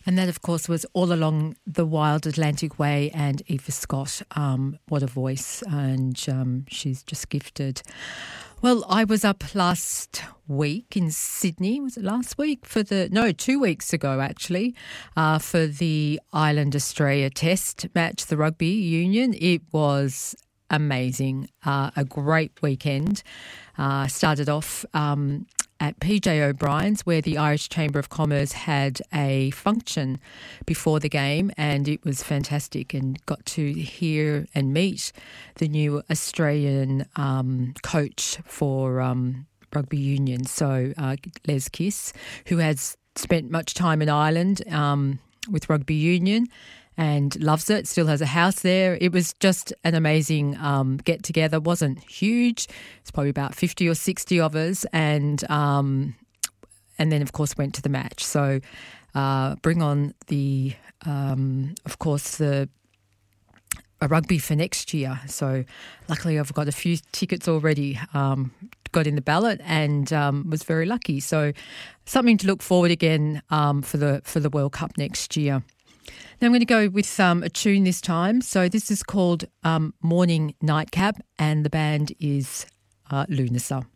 And that, of course, was All Along the Wild Atlantic Way and Eva Scott. What a voice, and she's just gifted. Well, I was up last week in Sydney. Was it last week? 2 weeks ago, actually, for the Ireland-Australia Test match, the rugby union. It was amazing. A great weekend. Started off at PJ O'Brien's, where the Irish Chamber of Commerce had a function before the game, and it was fantastic, and got to hear and meet the new Australian coach for rugby union, so Les Kiss, who has spent much time in Ireland with rugby union and loves it, still has a house there. It was just an amazing get-together. Wasn't huge. It's probably about 50 or 60 of us, and then, of course, went to the match. So bring on of course, a rugby for next year. So luckily I've got a few tickets already, got in the ballot, and was very lucky. So something to look forward again for the World Cup next year. Now I'm going to go with a tune this time. So this is called Morning Nightcap, and the band is Lunasa.